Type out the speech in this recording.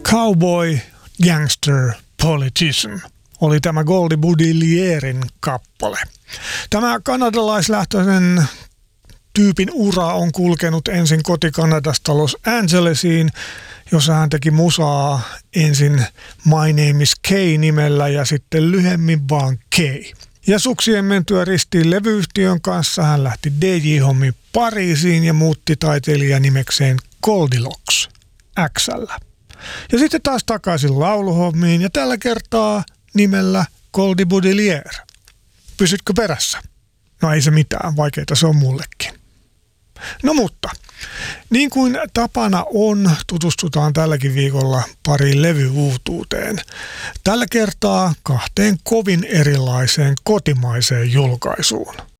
Cowboy, Gangster, Politician oli tämä Goldie Boudillierin kappale. Tämä kanadalaislähtöisen tyypin ura on kulkenut ensin koti-Kanadasta Los Angelesiin, jossa hän teki musaa ensin My Name is Kay-nimellä ja sitten lyhemmin vaan Kay. Ja suksien mentyä ristiin levyyhtiön kanssa hän lähti DJ-hommiin Pariisiin ja muutti taiteilijan nimekseen Goldilocks X:llä. Ja sitten taas takaisin lauluhommiin ja tällä kertaa nimellä Goldie Boudillier. Pysytkö perässä? No ei se mitään, vaikeita se on mullekin. No mutta, niin kuin tapana on, tutustutaan tälläkin viikolla pariin levyuutuuteen. Tällä kertaa kahteen kovin erilaiseen kotimaiseen julkaisuun.